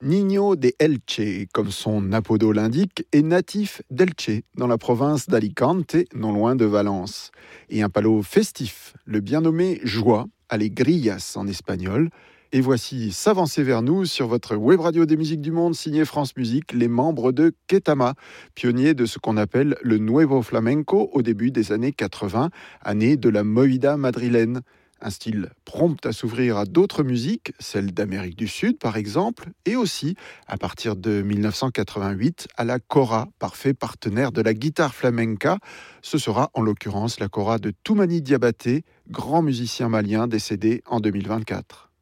Niño de Elche, comme son apodo l'indique, est natif d'Elche, dans la province d'Alicante, non loin de Valence. Et un palo festif, le bien nommé Joie, Alegrías en espagnol. Et voici s'avancer vers nous sur votre web radio des musiques du monde signée France Musique, les membres de Ketama, pionniers de ce qu'on appelle le Nuevo Flamenco au début des années 80, année de la movida madrilène. Un style prompt à s'ouvrir à d'autres musiques, celles d'Amérique du Sud par exemple, et aussi, à partir de 1988, à la kora, parfait partenaire de la guitare flamenca. Ce sera en l'occurrence la kora de Toumani Diabaté, grand musicien malien décédé en 2024.